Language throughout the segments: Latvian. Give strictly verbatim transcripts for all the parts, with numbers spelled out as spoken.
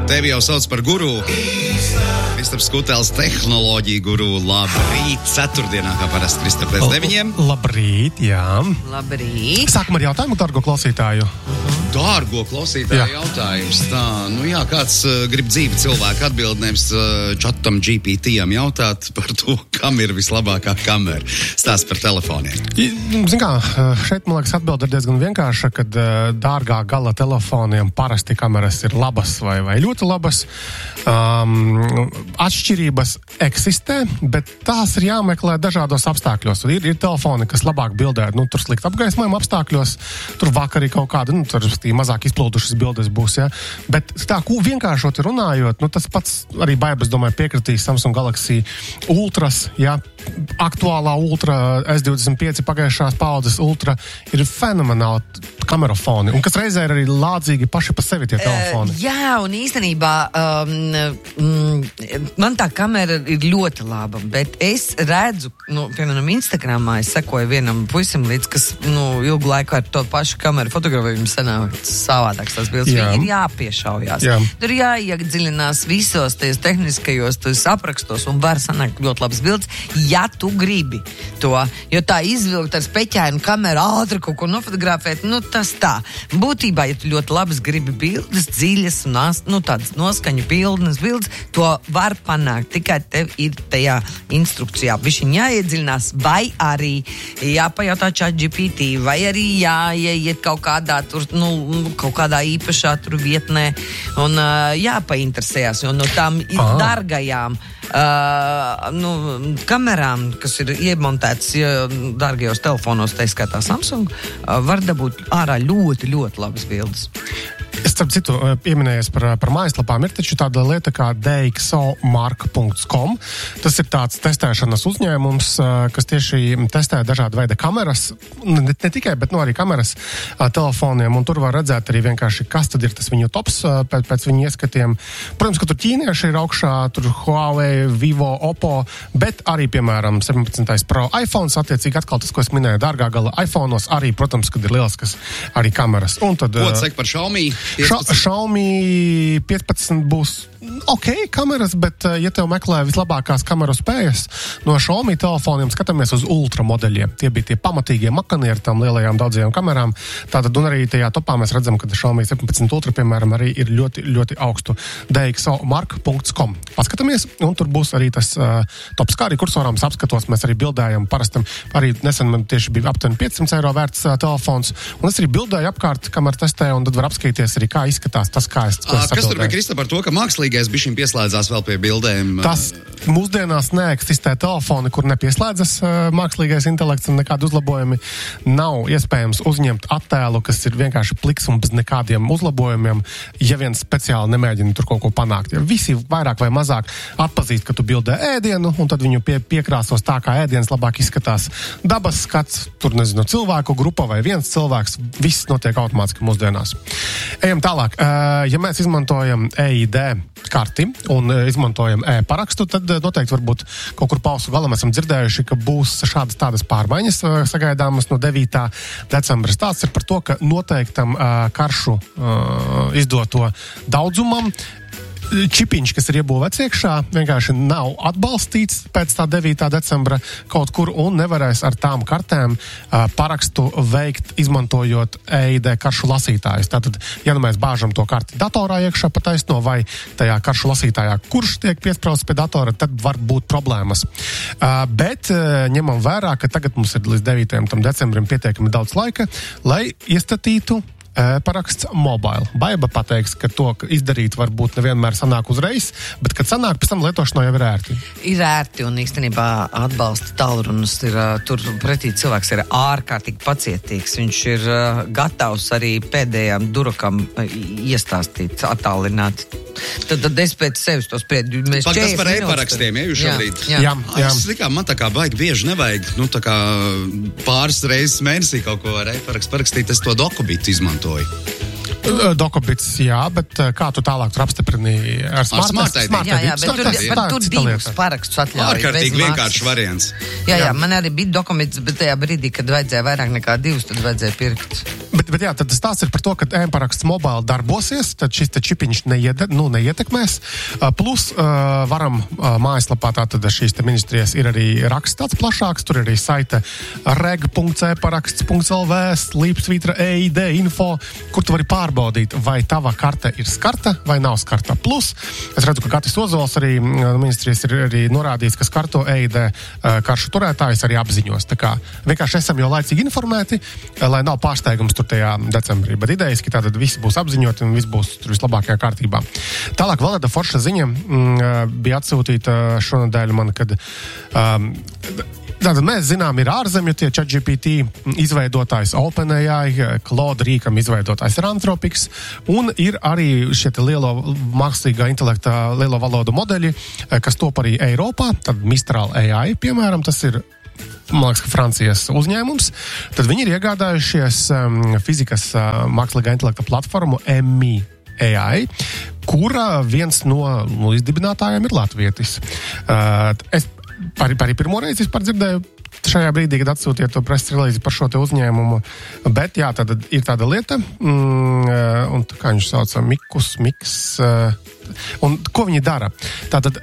Tevi jau sauc par guru. Kristaps Kutēls, tehnoloģiju guru. Labrīt, ceturtdienā, kā parasti Kristap pēc deviņiem. Labrīt, jā. Labrīt. Sākam ar jautājumu, dārgo klausītāju. Dārgo klausītāju jā. Jautājums. Tā, nu jā, kāds uh, grib dzīvi cilvēku atbildnēms uh, čatam G P T-am jautāt par to, kam ir vislabākā kamera. Stāst par telefoniem. Zin kā, šeit, man liekas, atbild ir diezgan vienkārša, kad uh, dārgā gala telefoniem parasti kameras ir labas vai, vai ļoti labas. Um, atšķirības eksistē, bet tās ir jāmeklē dažādos apstākļos. Ir, ir telefoni, kas labāk bildē, nu, tur slikt apgaismojuma apstākļos, tur vakarī kaut kāda, nu, tur mazāk izplūdušas bildes būs, ja. Bet tā, ko vienkāršot runājot, nu, tas pats arī Baibas, domāju, piekritīs Samsung Galaxy Ultras, ja, aktuālā Ultra S divdesmit pieci pagājušās paudzes Ultra ir fenomenāli kamerofoni, un kas reizē ir arī lādzīgi paši pa sevi tie telefoni. Uh, jā, un īstenībā um, mm, man tā kamera ir ļoti laba, bet es redzu, nu, piemēram, Instagramā es sekoju vienam puisim līdz, kas, nu, ilgu laiku ar to pašu kameru fotografējumu sanāk savādāks tās bildes. Jā. Viņi ir jāpiešaujās. Jā. Tur jāiedziļinās visos ties tehniskajos ties aprakstos un var sanākt ļoti labas bildes, ja tu gribi to. Jo tā izvilkt ar speķēnu kameru ātri kaut ko nofotografēt, nu, tas tā. Būtībā, ja tu ļoti labas gribi bildes, dziļas un nu, tādas noskaņu bildnes bildes, to var panākt. Tikai tev ir tajā instrukcijā. Bišķiņ jāiedziļinās, vai arī jāpajautā chat G P T, vai arī jāiet kaut kādā tur, nu, kaut kādā īpašā tur vietnē un uh, jāpainteresējās, jo no tām ah. dargajām uh, nu, kamerām, kas ir iemontētas ja, dārgajos telefonos, tā skatā Samsung, uh, var dabūt ārā ļoti, ļoti labas bildes. Es, starp citu, pieminējies par, par mājaslapām, ir taču tāda lieta kā d x o mark punkts com. Tas ir tāds testēšanas uzņēmums, kas tieši testē dažādu veidu kameras, ne, ne tikai, bet nu, arī kameras telefoniem, un tur var redzēt arī vienkārši, kas tad ir tas viņu tops pēc, pēc viņu ieskatiem. Protams, ka tur ķīnieši ir augšā, tur Huawei, Vivo, Oppo, bet arī, piemēram, septiņpadsmitais Pro iPhones, attiecīgi atkal tas, ko es minēju, dārgā gala iPhoneos, arī, protams, kad ir lieliskas arī kameras. Un tad, ko saka par Xiaomi? Xiaomi piecpadsmit būs ok kameras, bet ja tev meklē vislabākās kameru spējas, no Xiaomi telefoniem skatāmies uz ultra modeļiem. Tie bija tie pamatīgie makani ar tām lielajām daudzajām kamerām. Tātad, un arī tajā topā mēs redzam, ka Xiaomi septiņpadsmit Ultra, piemēram, arī ir ļoti, ļoti augstu d x o mark punkts com. Paskatāmies, un tur būs arī tas uh, tops, kā arī kursorām apskatos, mēs arī bildējam parastam. Arī nesen man tieši bija aptuveni piecsimt eiro vērts uh, telefons, un es arī bildēju apkārt, kamēr testēju, un tad var apskatīties arī, kā izskatās tas, kā es, ko es Kas tur bija, Krista, par to, ka mākslīgais bišķiņ pieslēdzās vēl pie bildēm? Tas mūsdienās neeksistē telefoni, kur nepieslēdzas uh, mākslīgais intelekts un nekādi uzlabojumi. Nav iespējams uzņemt attēlu, kas ir vienkārši pliks un bez nekādiem uzlabojumiem, ja viens speciāli nemēģina tur kaut ko panākt. Ja visi vairāk vai mazāk atpazīst, ka tu bildē ēdienu, un tad viņu pie, piekrāsos tā, kā ēdienas labāk izskatās. Dabas skats, tur nezinu, cilvēku grupa vai viens cilvēks, viss notiek automātiski mūsdienās. Ejam tālāk. Uh, ja mēs izmantojam E I D karti un uh, izmantojam e-parakstu, tad uh, noteikti varbūt kaut kur pausu galam esam dzirdējuši, ka būs šādas tādas pārmaiņas uh, sagaidāmas no devītā decembra. Stāsts ir par to, ka noteiktam uh, karšu uh, izdoto daudzumam čipiņš, kas ir iebūvēts iekšā, vienkārši nav atbalstīts pēc tā devītā decembra kaut kur un nevarēs ar tām kartēm uh, parakstu veikt, izmantojot E I D karšu lasītājus. Tātad, ja nu mēs bāžam to karti datorā iekšā pa taisno vai tajā karšu lasītājā, kurš tiek piesprausts pie datora, tad var būt problēmas. Uh, bet uh, ņemam vērā, ka tagad mums ir līdz devītajam decembrim pietiekami daudz laika, lai iestatītu paraksts mobile. Baiba pateiks, ka to izdarīt varbūt nevienmēr sanāk uzreiz, bet, kad sanāk, pēc tam lietošanā jau ir ērti. Ir ērti un īstenībā atbalsta tālrunas ir, tur pretī cilvēks ir ārkārtīgi pacietīgs. Viņš ir uh, gatavs arī pēdējām durakam uh, iestāstīt, attālināt. Tad, tad es pēc sevis to spriedu. Pat kas par e-parakstiem, ja jūs šobrīd? Jā, jā. jā. Es likā, man tā kā baigi bieži nevajag, nu tā kā pāris reizes mēnesī kaut ko ar e-parakstu parakstīt, es to dokubitu izmantoju. Dokobits, jā, bet kā tu tālāk tur apstiprini ar smart I D? Jā, jā, bet tur, bet tur divus parakstus atļauj. Ārkārtīgi vienkāršs variants. Jā, jā, man arī bija dokuments, bet tajā brīdī, kad vajadzēja vairāk nekā divus, tad vajadzēja pirkt. Bet, bet jā, tad tas ir par to, ka e-paraksts mobili darbosies, tad šis te čipiņš neiede, nu, neietekmēs. Uh, plus uh, varam uh, mājaslapā tātad šīs te ministrijas ir arī raksts tāds plašāks, tur ir arī saite reg punkts e paraksts punkts l v, slīpsvītra e i d info, kur tu vari pārbaudīt, vai tava karte ir skarta vai nav skarta. Plus, es redzu, ka Gatis Ozols arī ministrijas ir arī norādīts, ka skarto e i d uh, karšu turētājus arī apziņos. Tā kā vienkārši esam jau laicīgi informēti, uh, lai nav pārsteigums tur tajā decembrī, bet idejiski tātad visi būs apziņoti un viss būs tur vislabākajā kārtībā. Tālāk vēl tāda forša ziņa m, bija atsūtīta šonadēļ man, kad um, tātad mēs zinām, ir ārzemju tie ChatGPT izveidotājs OpenAI, Claude Rīkam izveidotājs ir Anthropics, un ir arī šie lielo mākslīgā intelekta, lielo valodu modeļi, kas top arī Eiropā, tad Mistral A I, piemēram, tas ir man liekas, ka Francijas uzņēmums, tad viņi ir iegādājušies um, fizikas uh, mākslīgā intelekta platformu M I A I, kura viens no, no izdibinātājiem ir latvietis. Uh, es arī, arī pirmo reizi vispār dzirdēju šajā brīdī, kad atsūtiet to preses relīzi par šo te uzņēmumu, bet jā, tad ir tāda lieta, mm, un kā viņš sauc, Mikus, Miks, uh, un ko viņi dara? Tātad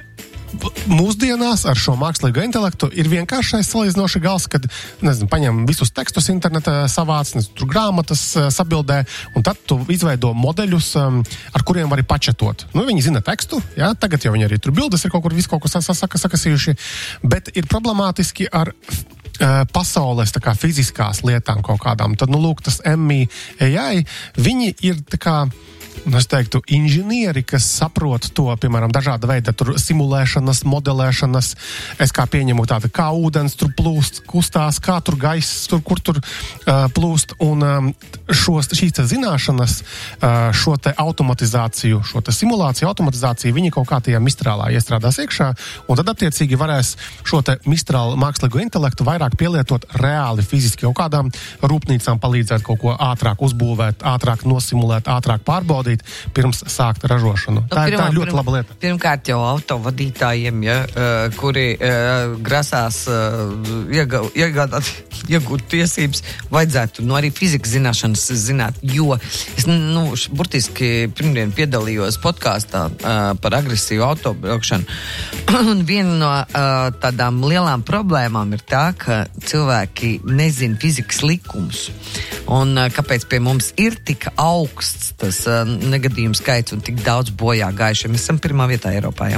mūsdienās ar šo mākslīgo intelektu ir vienkāršais salīdzinoši gals, kad, nezinu, paņem visus tekstus internetā savāc, nezinu, tur grāmatas sabildē, un tad tu izveido modeļus, um, ar kuriem vari pačatot. Nu, viņi zina tekstu, jā, tagad jau viņi arī tur bildes ir kaut kur, visu kaut ko saka, sakasījuši, bet ir problemātiski ar uh, pasaules, tā kā fiziskās lietām kaut kādām. Tad, nu, lūk, tas M I A I, viņi ir tā kā, es teiktu, inženieri, kas saprot to, piemēram, dažāda veida tur simulēšanas, modelēšanas, es kā pieņemu tāda, kā ūdens tur plūst, kustās, kā tur gaiss, tur, kur tur uh, plūst, un um, šos, šīs te zināšanas, uh, šo te automatizāciju, šo te simulāciju, automatizāciju, viņi kaut kā tajā Mistrālā iestrādās iekšā, un tad attiecīgi varēs šo te Mistrālu mākslīgo intelektu vairāk pielietot reāli fiziski, kaut kādām rūpnīcām palīdzēt kaut ko ātrāk uzbūvēt, ātrāk nosimulēt, ātrāk pārbaudīt, pirms sākt ražošanu. Tā, nu, pirmā, tā ir ļoti pirmā, laba lieta. Pirmkārt jau autovadītājiem, ja, uh, kuri uh, grasās uh, iega, iegādāt, iegūt tiesības, vajadzētu nu, arī fizikas zināšanas zināt, jo es, nu, burtiski pirmdien piedalījos podkāstā uh, par agresīvu autobraukšanu, un viena no uh, tādām lielām problēmām ir tā, ka cilvēki nezin fizikas likumus, un uh, kāpēc pie mums ir tik augsts tas uh, negadījumu skaits un tik daudz bojā gājušiem. Mēs esam pirmā vietā Eiropā, ja?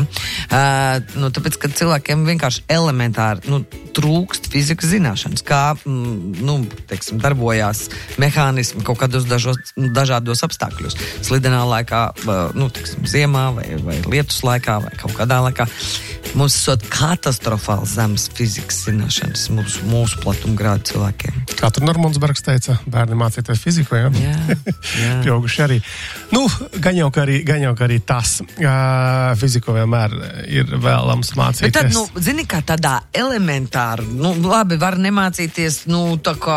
Uh, nu, tāpēc, ka cilvēkiem vienkārši elementāri, nu, trūkst fizikas zināšanas, kā, mm, nu, teiksim, darbojās mehānismi kaut kādos dažos, dažādos apstākļos. Slidenā laikā, uh, nu, teiksim, ziemā vai, vai lietus laikā vai kaut kādā laikā. Mums esot katastrofāli zemes fizikas zināšanas mūsu, mūsu platumgrādu cilvēkiem. Kā tur Normons Bergs teica, bērni mācīties fiziku, ja? Jā, jā. Pieauguši arī. Nu, gan jau, ka arī, gan jau, ka arī tas uh, fiziku vienmēr ir vēlams mācīties. Bet tad, nu, zini, kā tādā elementāru, nu, labi, var nemācīties, nu, tā kā,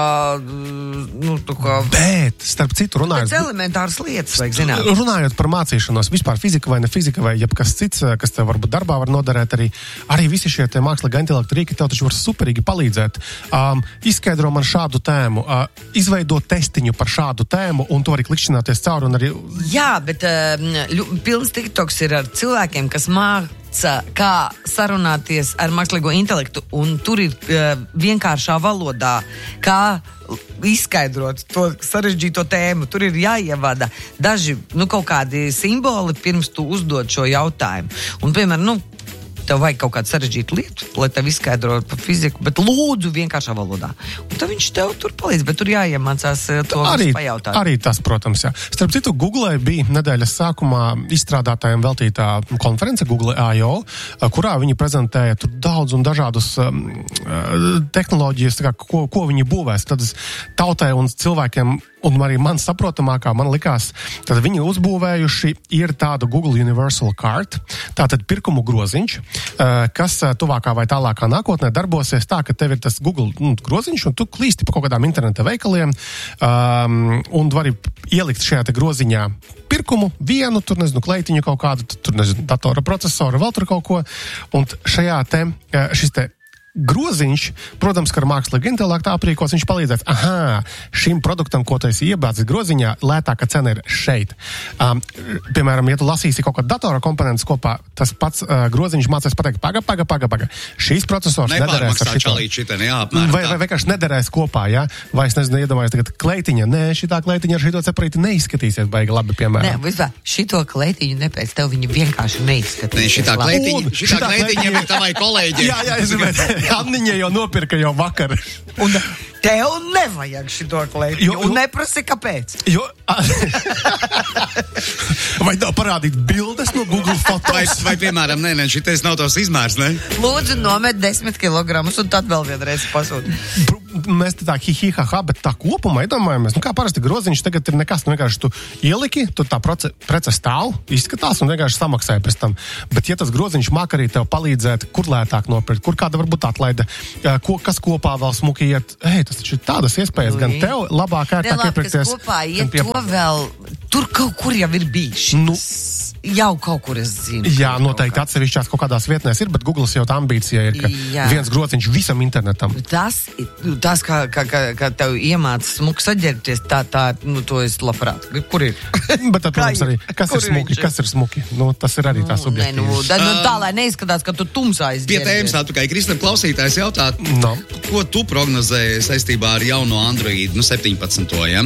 nu, tā kā... Bet, starp citu, runājot... Bet elementāras lietas, vajag zināt. Runājot par mācīšanos, vispār fizika vai ne fizika vai jebkas cits, kas tev varbūt darbā var noderēt, arī, arī visi šie te mākslīgā intelekta rīki tev taču var superīgi palīdzēt. Um, izskaidro man šādu tēmu, uh, izveido testiņu par šādu tēmu, un tu vari klikšķināties cauri un arī... Jā, bet uh, pilns TikToks ir ar cilvēkiem, kas māca, kā sarunāties ar mākslīgo intelektu, un tur ir uh, vienkāršā valodā, kā izskaidrot to sarežģīto tēmu. Tur ir jāievada daži, nu, kaut kādi simboli, pirms tu uzdod šo jautājumu. Un, piemēram, nu, tev vajag kaut kādu sarežģītu lietu, lai tev izskaidrotu par fiziku, bet lūdzu vienkāršā valodā. Un tad viņš tev tur palīdz, bet tur jāiemācās to arī, pajautāt. Arī tas, protams, jā. Starp citu, Google bija nedēļas sākumā izstrādātājiem veltītā konference Google I O, kurā viņi prezentēja tur daudz un dažādus um, tehnoloģijas, kā, ko, ko viņi būvēs. Tad tautai un cilvēkiem, un arī man saprotamākā, man likās, tad viņi uzbūvējuši ir tādu Google Universal Cart, tātad pirkumu groziņš, kas tuvākā vai tālākā nākotnē darbosies tā, ka tev ir tas Google nu, groziņš, un tu klīsti pa kaut kādām interneta veikaliem, um, un vari ielikt šajā te groziņā pirkumu, vienu, tur, nezinu, kleitiņu kaut kādu, tur, nezinu, datora procesoru, vēl tur kaut ko, un šajā te, šis te groziņš, protams, ka ar mākslīgu intelektu aprīkots, viņš palīdzēs, aha, šim produktam, ko tu esi iebācis groziņā, lētāka cena ir šeit. Um, piemēram, ja tu lasīsi kaut kādu datora komponentus kopā, tas pats uh, groziņš mācēs pateikt, paga, paga, paga, paga. Šīs procesors nederēs ar šito. Šitien, jā, apmēram, vai, vai vienkārši nederēs kopā, jā? Vai es nezinu, iedomājos tagad kleitiņa, nē, šitā kleitiņa ar šito ceprīti neizskatīsies baigi labi, piemēram. Nē, vispār, šito kleitiņu nepēc tev viņi vienkārši neizskatīsies. Nē, šitā kleitiņa, un, šitā šitā kleitiņa ir tavai kolēģi. Jā, jā, es zinu, Anniņa jau nopirka jau vakar. Un tev nevajag šito kleitiņu, un neprasi, kāpēc. Jo, vai tev parādīt bildes no Google fotos? Vai, vai piemēram, nē, nē, šitais nav tavs izmērs, ne? Lūdzu, nomet desmit kilogramus, un tad vēl vienreiz pasūti. Mēs te tā hi-hi, ha-ha, bet tā kopumā iedomājamies, nu kā parasti groziņš tagad ir nekas, nu vienkārši tu ieliki, tu tā proce, prece stāv, izskatās un vienkārši samaksāja pēc tam. Bet ja tas groziņš māk arī tev palīdzēt, kur lētāk nopirkt, kur kāda varbūt atlaide, ko, kas kopā vēl smuki iet, hei, tas taču ir tādas iespējas, gan tev labāk ērtāk iepirkties. Kas kopā iet, pie... to vēl, tur kaut kur jau ir bijis. Nu, jau kaut kur es zinu. Jā, noteikti atsevišķās kaut kādās vietnēs ir, bet Googles jau tā ambīcija ir, ka jā. viens groziņš visam internetam. Tas, tas kā, kā, kā, kā tev iemāca smuki saģērbties, tā, tā, nu, to es labprāt. Kur ir? Bet tad, protams, arī, kas ir smuki, viņš? kas ir smuki? Nu, tas ir arī tā subjektīvi. Nu, da, nu, tā, lai neizskatās, ka tu tumsā izģērbies. Pie tēmas atpakaļ, Kristam, klausītājs jautā, no. ko tu prognozēji saistībā ar jauno Android, nu, septiņpadsmito, ja?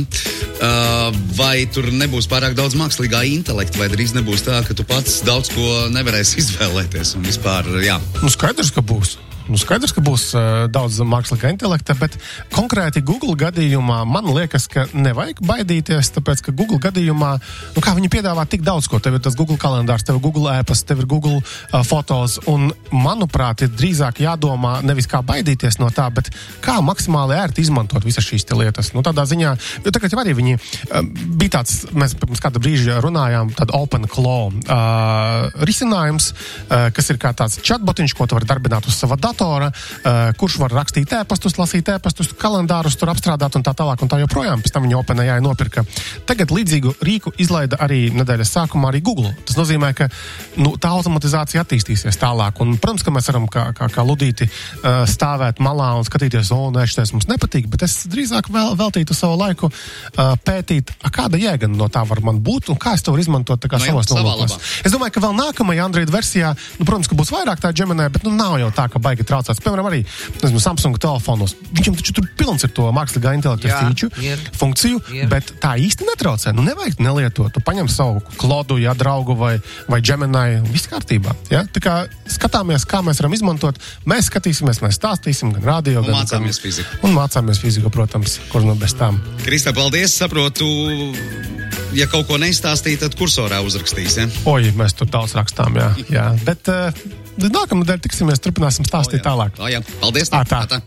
Uh, vai tur nebūs pārāk daudz mākslīgā intelekta, vai drīz nebūs tā, ka tu pats daudz ko nevarēsi izvēlēties un vispār, jā. Nu, skaidrs, ka būs. Nu, skaidrs, ka būs uh, daudz mākslīgā intelekta, bet konkrēti Google gadījumā man liekas, ka nevajag baidīties, tāpēc, ka Google gadījumā, nu kā viņi piedāvā tik daudz ko, tev ir tas Google kalendārs, tev ir Google ēpas, tev ir Google uh, fotos, un manuprāt, ir drīzāk jādomā nevis kā baidīties no tā, bet kā maksimāli ērti izmantot visas šīs te lietas. Nu, tādā ziņā, jo tagad jau arī viņi uh, bija tāds, mēs pirms kāda brīža runājām, tāda open claw uh, risinājums, uh, kas ir kā tāds chatbotiņš, ko tu vari darbināt uz sava datora, Uh, kurš var rakstīt ēpastus, lasīt ēpastus, kalendārus tur apstrādāt un tā tālāk un tā joprojām. Pēc tam viņa OpenAI nopirka. Tagad līdzīgu rīku izlaida arī nedēļas sākumā arī Google. Tas nozīmē, ka nu, tā automatizācija attīstīsies tālāk. Un, protams, ka mēs varam kā, kā, kā ludīti uh, stāvēt malā un skatīties, o, nē, šitais mums nepatīk, bet es drīzāk vēl, veltītu savu laiku uh, pētīt, a, kāda jēga no tā var man būt un kā es to varu izmantot tā kā no, savos nolūkos. Es domāju, ka vēl nākamajā Android versijā, nu, protams, ka būs vairāk tā Gemini, bet nu, nav jau tā, ka baigi traucēts. Piemēram, arī nezinu, Samsung telefonos. Viņam taču tur pilns ir to mākslīgā intelekta feature, funkciju, ir. Bet tā īsti netraucē. Nu, nevajag nelietot. Tu paņem savu klodu, ja, draugu vai, vai Gemini, viss kārtībā. Ja? Tā kā skatāmies, kā mēs varam izmantot. Mēs skatīsimies, mēs stāstīsim gan radio, un gan... mācāmies gan, fiziku. Un mācāmies fiziku, protams, kur no bez tām. Kristā, paldies, saprotu, ja kaut ko neizstāstīja, tad kursorā uzrakstīs, ja? Oi, mēs tur daudz rakstām, jā. jā. Bet... Uh, nākamnedēļ tiksimies, turpināsim stāstīt o, tālāk. O, jā. Paldies. À, tā. Tā.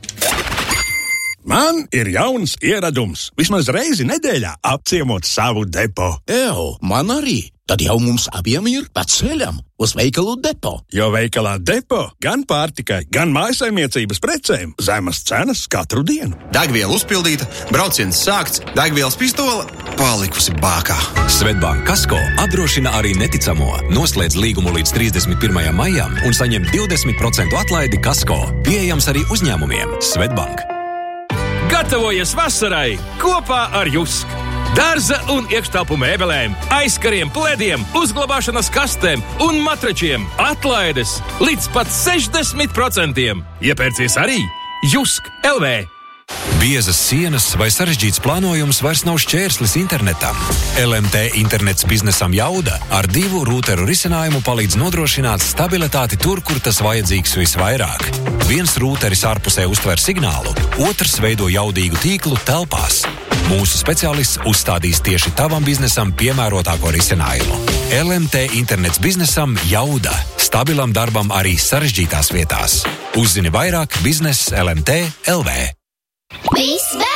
Man ir jauns ieradums. Vismaz reizi nedēļā apciemot savu depo. Ew, man arī. Tad jau mums abiem ir pa ceļam uz veikalu depo. Jo veikalā depo gan pārtikai, gan mājasaimniecības precēm zemas cenas katru dienu. Degviela uzpildīta, brauciens sākts, degvielas pistola palikusi bākā. Swedbank Kasko apdrošina arī neticamo. Noslēdz līgumu līdz trīsdesmit pirmajam maijam un saņem divdesmit procentu atlaidi Kasko. Pieejams arī uzņēmumiem. Swedbank. Gatavojies vasarai kopā ar Jusk! Dārza un iekštelpu mēbelēm, aizkariem, plediem, uzglabāšanas kastēm un matračiem atlaides līdz pat sešdesmit procentiem. Iepērcies arī Jusk L V. Biezas sienas vai sarežģīts plānojums vairs nav šķērslis internetam. L M T internets biznesam Jauda ar divu rūteru risinājumu palīdz nodrošināt stabilitāti tur, kur tas vajadzīgs visvairāk. Viens rūteris ārpusē uztver signālu, otrs veido jaudīgu tīklu telpās. Mūsu speciālists uzstādīs tieši tavam biznesam piemērotāko risinājumu. L M T internets biznesam Jauda. Stabilam darbam arī sarežģītās vietās. Uzzini vairāk biznes L M T L V. Viss vēl!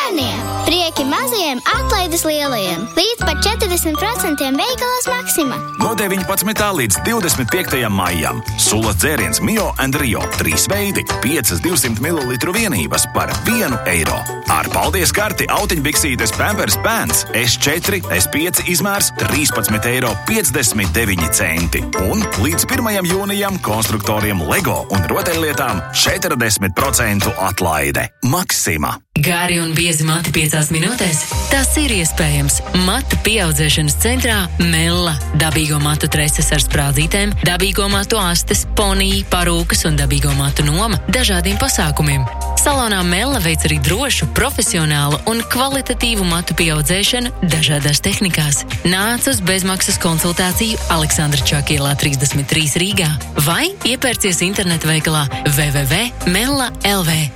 bērniem! Prieki mazajiem, atlaides lielajiem! Līdz pat četrdesmit procenti veikalos Maksima! No deviņpadsmitā līdz divdesmit piektajam maijam. Sulas dzēriens Mio and Rio. Trīs veidi, piecas divsimt mililitru vienības par vienu eiro. Ar paldies karti autiņbiksītes Pampers Pants S četri, S pieci izmērs trīspadsmit eiro piecdesmit deviņi centi. Un līdz pirmajam jūnijam konstruktoriem Lego un rotaļlietām četrdesmit procentu atlaide. Maksima. Gari un biezi mati piecās minūtēs? Tas ir iespējams. Matu pieaudzēšanas centrā Mella. Dabīgo matu treses ar sprādzītēm, dabīgo matu astes, ponija, parūkas un dabīgo matu noma dažādiem pasākumiem. Salonā Mella veic arī drošu, profesionālu un kvalitatīvu matu pieaudzēšanu dažādās tehnikās. Nāc uz bezmaksas konsultāciju Aleksandra Čakielā trīsdesmit trīs Rīgā vai iepērcies internetu veikalā w w w punkt mella punkt l v.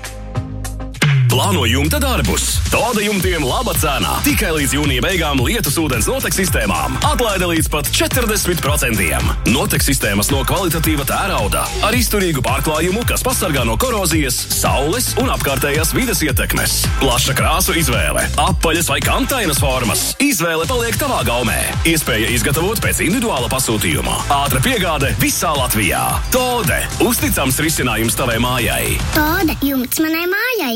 Plāno jumta darbus. Tāda jumtiem laba cena. Tikai līdz jūnija beigām lietus ūdens notek sistēmām. Atlaide līdz pat četrdesmit procentiem. Notek sistēmas no kvalitatīva tērauda. Ar izturīgu pārklājumu, kas pasargā no korozijas, saules un apkārtējās vides ietekmes. Plaša krāsu izvēle. Apaļas vai kantainas formas. Izvēle paliek tavā gaumē. Iespēja izgatavot pēc individuāla pasūtījuma. Ātra piegāde visā Latvijā. Tode. Uzticams risinājums tavai mājai. Tode jumts manai mājai.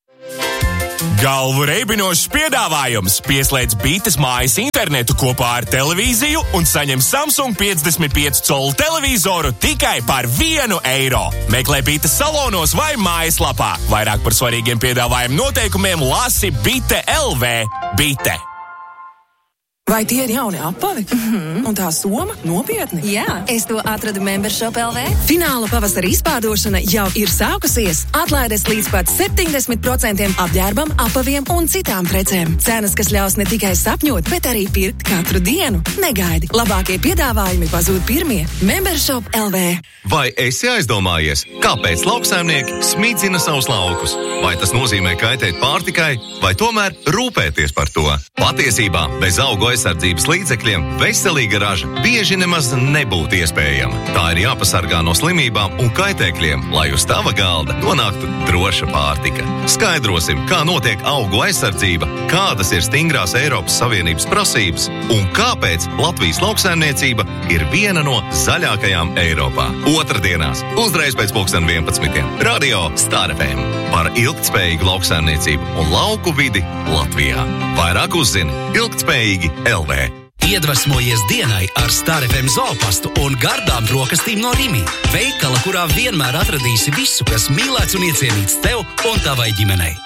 Galvu reibinošs piedāvājums. Pieslēdz Bītes mājas internetu kopā ar televīziju un saņem Samsung piecdesmit pieci colu televizoru tikai par vienu eiro. Meklē Bītes salonos vai mājaslapā. Vairāk par svarīgiem piedāvājumu noteikumiem lasi bite punkt l v. Bite. Vai tie ir jauni apali? Mm-hmm. Un tā soma nopietni? Jā, es to atradu Membershop L V. Fināla pavasara izpārdošana jau ir sākusies. Atlaides līdz pat septiņdesmit procentiem apģērbam, apaviem un citām precēm. Cenas, kas ļaus ne tikai sapņot, bet arī pirkt katru dienu. Negaidi. Labākie piedāvājumi pazūd pirmie. Membershop L V. Vai esi aizdomājies, kāpēc lauksaimnieki smīdzina savus laukus? Vai tas nozīmē kaitēt pārtikai, vai tomēr rūpēties par to? Patiesībā bez augu aizsardzības līdzekļiem veselīga raža bieži nemaz nebūtu iespējama. Tā ir jāpasargā no slimībām un kaitēkļiem, lai uz tava galda nonāktu droša pārtika. Skaidrosim, kā notiek augu aizsardzība, kādas ir stingrās Eiropas Savienības prasības un kāpēc Latvijas lauksaimniecība ir viena no zaļākajām Eiropā. Otrdienās, uzreiz pēc pulksten vienpadsmitiem. Radio Star F M par ilgtspējīgu lauksaimniecību un lauku vidi Latvijā. Vairāk uzzini ilgtspējīgi L V. Iedvesmojies dienai ar Star F M zoopastu un gardām brokastīm no Rimi. Veikala, kurā vienmēr atradīsi visu, kas mīlēts un iecienīts tev un tavai ģimenei.